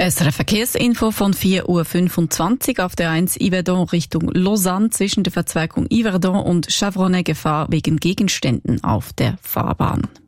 SRF Verkehrsinfo von 4:25 Uhr auf der 1 Yverdon Richtung Lausanne zwischen der Verzweigung Yverdon und Chavronnet Gefahr wegen Gegenständen auf der Fahrbahn.